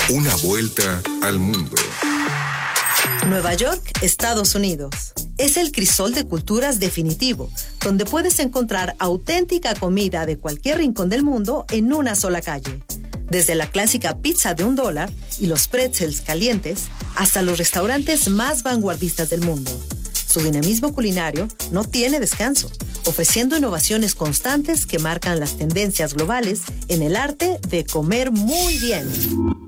Una vuelta al mundo. Nueva York, Estados Unidos. Es el crisol de culturas definitivo, donde puedes encontrar auténtica comida de cualquier rincón del mundo en una sola calle. Desde la clásica pizza de $1 y los pretzels calientes, hasta los restaurantes más vanguardistas del mundo. Su dinamismo culinario no tiene descanso, ofreciendo innovaciones constantes que marcan las tendencias globales en el arte de comer muy bien.